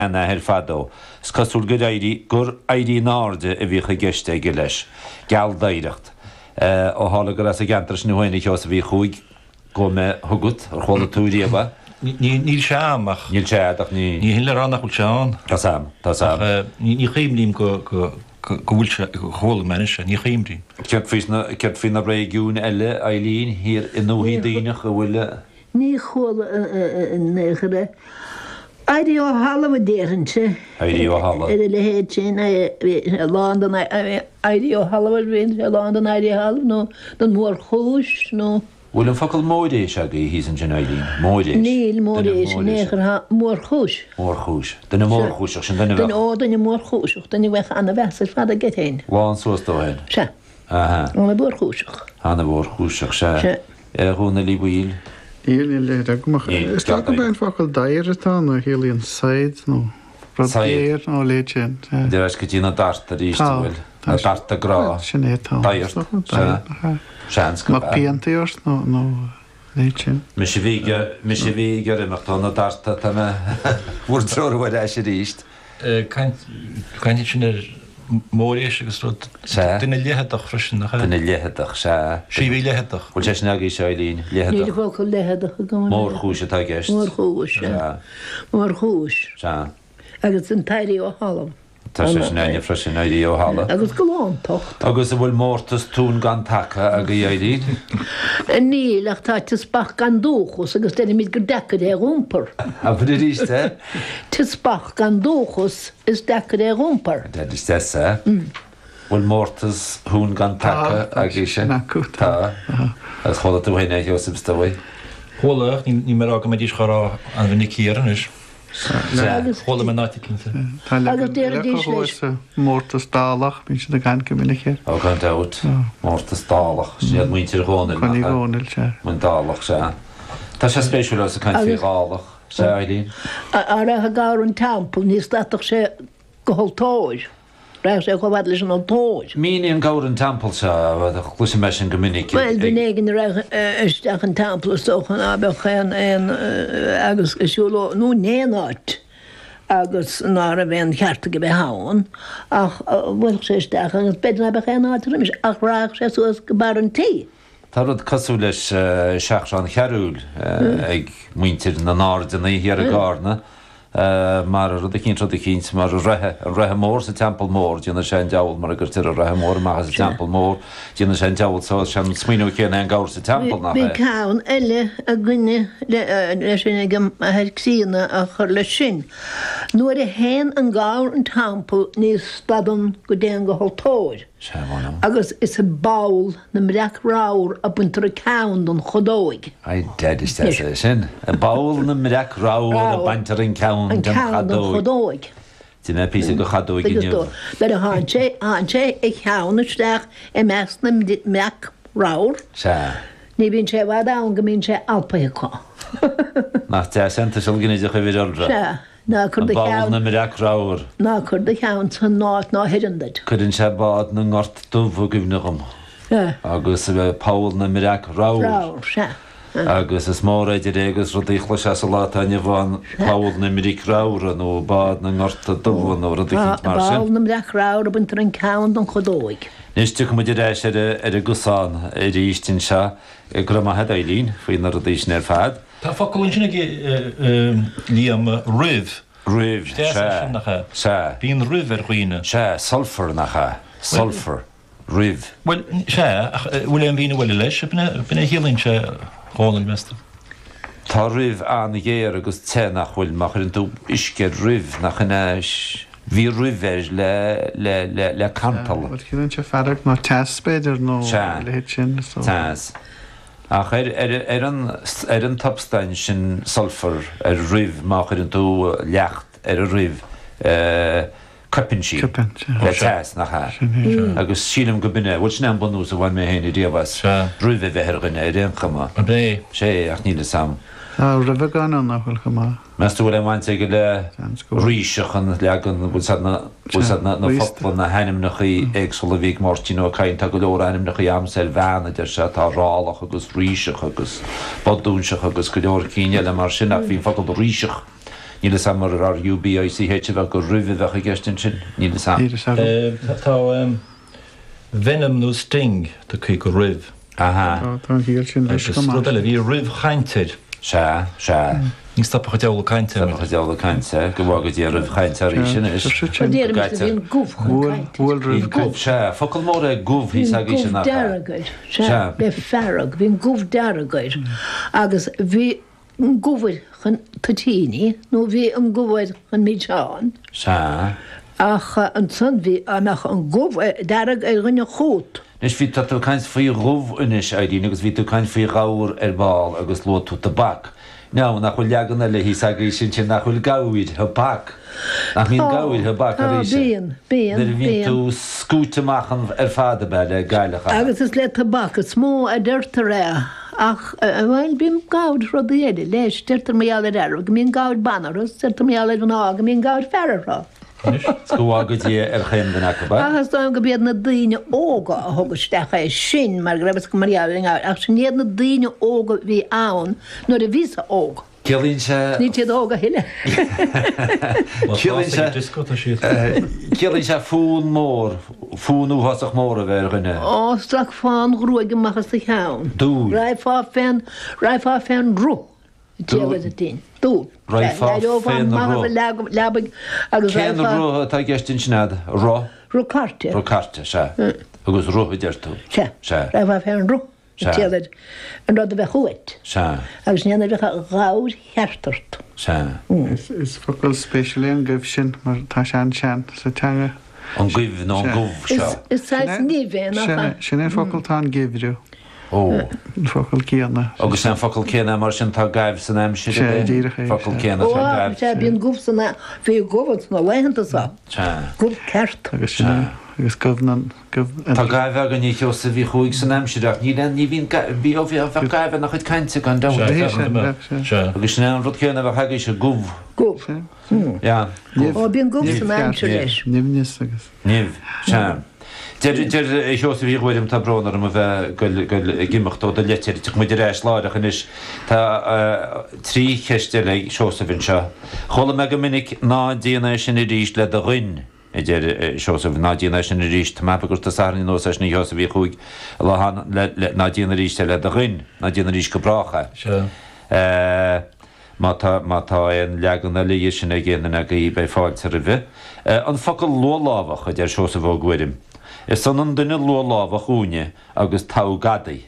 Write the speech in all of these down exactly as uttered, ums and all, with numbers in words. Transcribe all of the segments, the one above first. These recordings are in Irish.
Anna her fadó. Scasúl gur éirí gur éirí náde a bhí chu geiste go leis. Geall daireacht. ó hála gur as a gantras na hoinnig os a bhí chuig go me thugut ar chola túí ba. Níl seamach. Níl seach ní. Ní hinle rannach bhil seán. Tá sam, tá sam. Ní chéimlím go go bhfuil se chola menise, ní chéimrí. Ceart fí na régiún eile Eileen hir in nóí daoinech go bhfuil. Ní chola nechre. Airí ó Hallamh déirinte. Airí ó Hallamh. Er le héad sin London Airí ó Hallamh vin London Airí Hallamh nó don mór chúis nó. Bhfuil an focail módéis a í hís an sin Eileen. Módéis. Níl módéis néchar mór chúis. Mór chúis. Duna mór chúiseach sin duna bheith. Duna ó duna mór chúiseach duna bheith anna bheith fad a gethéin. Bháin suas dóhain. Se. Aha. Anna mór chúiseach. Anna mór chúiseach se. Er húna lí bhil. Íl le agmach. Is le go ben focail dair atá nó hélíonn said nó bradéir nó léin. Dir eis go dtína darta ríiste bhfuil. Na darta grá. Sin étá. Dair. Seans go. Má piantaíos nó nó léin. Mi sé bhí gur imeachta na darta tá me bhúr trohhaid é sé ríist. Caint sin ar móréis agus rud duine léheadach freisin nach. Duine léheadach se. Sí bhí léheadach. Bhil sé sneagaí se Eileen léheadach. Níl focail léheadach go gáin. Mór chúis atá gceist. Mór chúis se. Mór chúis. Se. Agus an Airí ó Hallamh. Tá sé snéine freisin Airí ó Hallamh. Agus go láintocht. Agus a bhfuil mórtas tún gan tacha a go Eileen. Níl ach tá tispach gan dúchas agus déna míid gur decad é rúmpar. A bhfuil ríiste? Tispach gan dúchas is decad é rúmpar. Déad is tesa. Bhfuil mórtas hún gan tacha a gí sin. Tá. As chola tú haine ó substawai. Chola ní mar aga méid is chorá an bhí cíaran is. Chola me náiti cinnta. Tá le mórtas dálach bhí sin a gan go minic chéir. Ó gan dát. Mórtas dálach. Siad muintir ghónil. Chunig ghónil se. Mun dálach se. Tá sé spéisiúil as a caint fí gálach. Se Eileen. A ra a gáir an tampol níos datach sé go holtóid. Rach sé go bhad leis an altóid. Mín an gáir an tampol se a chluisi me sin go minic. Well, bhí éigen rach isteach an tampol sochan abechan an agus siúló nó néáit agus ná a bhéon cheartta go bheith háin ach bhfuil sé isteach agus beidir abechan átrimis ach rach sé suas go bar an tí. Tá rud cosú leis seach an chearúil ag muintir na náda na hiar a gána. Mar rud a cín rud a cíns mar rathe mór sa temple mór díonna sé deáil mar a gur tir a rathe mór má sa temple mór díonna sé deáil só sem smíú chéan an gáir sa temple nach. Bhí cán eile a gcuine leis sin a heagsína a chur le sin. Nuair a héin an gáir an temple níos stadan go déan go holtóir. Agus is a báil na mreach ráir a buntar a cán don chodóig. Ai dead is te sin. A báil na mreach ráir a bantar an cán an cán don chodóig. Tí me pí go chadóig gniu. Be a há sé há sé ag cheannaisteach i meas na mreach ráir. Se. Ní bhíonn sé bhd an go míonn sé alpaíá. Nach te senta sil gníide chu bhí ordra. Se. Ná chur de cheann na mreach ráir. Ná chur de cheann san náit ná hirindaid. Chudinn sé bád na ngort dumhú gimnacham. Agus a bheith páil na mreach ráir. Ráir, se. Agus is mór idir agus rud íchla se sa látaine bháin páil na mreach ráir nó bád na ngorta dumhú nó rud íchla mar sin. Báil na mreach ráir a buntar an cán don chodóig. Nis tu mu éis ar a gusán a ríistin se i gramahead Eileen faoin na rud íos ar fad. Tá focail sinna líam rih. Rih se. Bhíon rih ar chuoine. Se, sulfur nach sulfur, rih. Well, se, bhfuil an bhína bhfuil leis bina hélín se hálan measta. Tá rih an ggéir agus te nach bhfuil mar an tú isce rih nach inéis bhí rih le cantal. Bhil cíann se fearach ná tespéidir nó le sin. Tás. Ach ar an topstein sin sulfur ar rih má chuir an tú leacht ar a rih cupinsí le teas nach cha. Agus sílam go binne, bhil sin an bunú a bhain mé héna díobhas rih bheithir rinne ar réon chama. sé ach níle sam. Tá rih gan an nach bhfuil chama. Mes tú bhfuil bhainte go le ríiseachan legan bhil na foplan na heimimnachaí agsúla bhíh mórtí nó caiin tá go leor heimimnachaí amsel bhena idir se tá rálach agus ríiseach agus bodúnseach agus go leor cíine le mar sin ach bhín focail do ríiseach Níl samar ar U B I C H bheith go ruimh bheith a gestin sin níl sam. Tá Venom nó Sting do chu go rih. Aha. Tá híal sin le bhí rih chainteid. Se se. Ní stoppa chu deála cainte deála cainte go bhgad dí rih chainte ar sin is. Bhíon gúh se focail mór a gúh hí a gí sin nach be ferrag, hín gúh daragaid agus bhí gúhfuil chun tatíine nó bhí an gúhfuil chun míteáin. Se. Ach an san bhí anach an gúh darag ar rinne chót. Nis ví tú kaint fao rúh inis a dí agus ví tú kaint fao ráir ar báil agus lo tú tabak. Ná nach chuil legan le hí sagí sin sin nach chuil gaid hebak. Nach hín gaid hebak a bíon bíon ví tú scúteachchan ar fada beile gaiilecha. Agus is le tabak a smó a deirtar ré ach bhfuil bím gáid rodéidir leis deirtar méall ar go mín gáid banarras deirtar méall an á go mín gáid ferrará. Scoágadí ar chéim den aca ba? Agus dá go bead na daine óga a thugasteach é sin mar greibh go maríáling ach sin néad na daine óga bhí ann nuair a vísa óg. Cilín se Ní tiad óga hiile. Cilín se fún mór fúnú hasach mór a bheit rinne. Ó strach fáin ruúige machchas sa cheann. Dú. Raifá féin raifá féin rú. Tíagad a tín. Dú. Raifá féin rú. Leabig agus Céan rú tá gestin sinad rá? Rú carte. Rú carte se. Agus rú a deirtú. Se. Se. Raifá féin rú. Tíagad an rud a bheith chuit. Se. Agus néanana bheith gáir cheartart. Se. Is focail spéisialí an gibh sin mar tá sean sean sa teanga. An gibh nó an gubh seo. Is sais ní bhéna. Sin é focail tá an gibhriú. Ó. Focail céanna. Agus an focail céanna mar sin tá gaibh san aim si. Sé dírecha. Focail céanna tá gaibh. Ó, sé bíon gubh sanna bhí gubhad na leihananta sa. Se. Gubh ceart. Agus sin agus gobhnan Tá gaibh agan ní teosa bhí chuig san aim siach ní den ní bhín bí ó bhí bheith gaibh nach chuid cainte gan da. Agus sin an rud céanna bheith hagaí se gubh. Gubh. Ja. Ó bíon gubh sanna aim si leis. Nimnis agus. Níomh. Se. Dir é seosa bhí bhfuidim tá branar a bheith goil gimachtó de letir tu mu éis láideach inis tá trí cheiste le seosa bhín seo. Chola me go minic ná díana sin i ríist le a rin idir seosa bh ná díana sin i ríist mepagur tá sána nó na heosa bhí chuig ná díana ríiste le a rin ná díana ríist go bracha. Má tá an legan na lí sin a ggéanana go í be fáilte a bheith. An focail lólábhach a d seosa bh gcuidim. Is san an duine lólábhach úne agus tá gadaí.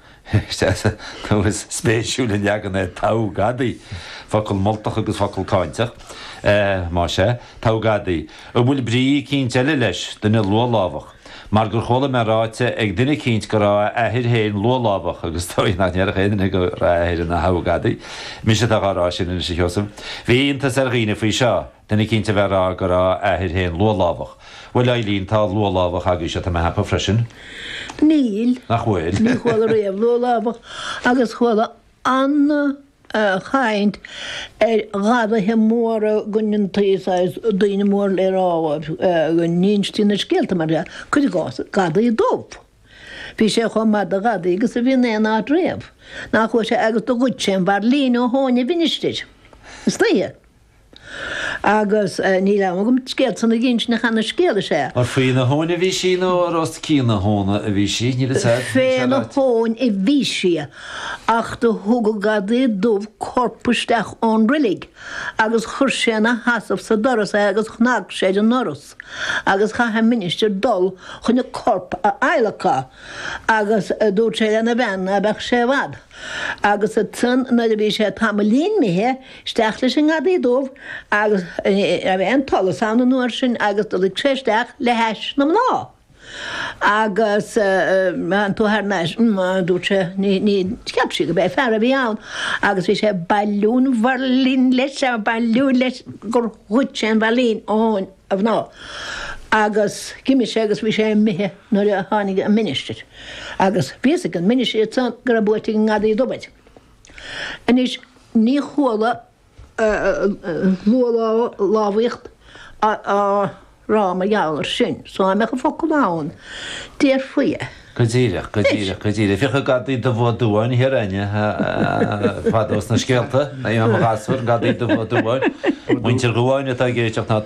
Tá is spéisiúla legan é tá gadaí. Focail moltach agus focail cáinteach má sé tá gadaí. A bhfuil brí cín teile leis duine lólábhach. Mar gur chola me ráite ag duine cínt go rá ahir héin lólábhach agus táí nachnear chéanana go ráhéir na hagadaí. Mi sé ará sin in sé heosam. Bhíonnta ar riine faoi seo, duna cinnta bheit rá go rá ahir héin lólábhach. Bhfuil élíonn tá lólábhach agaí se me hepa freisin? Níl. Nach bhfuil. Ní chuil réamh lólábhach agus chuila anna chaint ar gadathe móra gunnintaíáis daine mór le ráhah go níonstína scéalta mar chuid gása gadaí dómh. Bhí sé chu mar a gadaí agus a bhí éana réamh. Ná chu sé agus do gúid sin bhar líon ó tháina bhinisteid. Is taithe. Agus ní le gom scéal sanna ggéint na chana scéala sé. Ar faoin na hóna bhí sin ó rost cí na hóna a bhí sí ní Fé na hóin i bhí si ach do thuga gadaí dómh corpusteach ón rilig agus chur sé na hasamh sa doras agus chnaag sé an noras agus cha ha minister dul chunne corp a eilecha agus dúir sé lena bhean a bheith sé bhad. Agus a tun na bhí sé tamlín mithe steach leis an gadaí dómh agus a bheith an talas an nuair sin agus do tréisteach le heis na ná. Agus an túthar neis dúirte ní ceapsí go bheith fear a bhí ann, agus bhí sé bailún bharlín leis a bailún leis gur chuid sé an bharlín óin a bhná. Agus giimi sé agus bhí sé mithe nuair a tháinig an minister. Agus bhíosa an minister san gur a buirtí an gadaí dobaid. Anis ní chuala lóla lábhaocht a rá a geallar sin, so me go focail lán déir faoie. Go díireach go díireach go díireach ficha gadaí do bhd dúhain hir aine fadós na scéalta na gasfuir gadaí do bhd dúhain. Muintir goháine a géiteach ná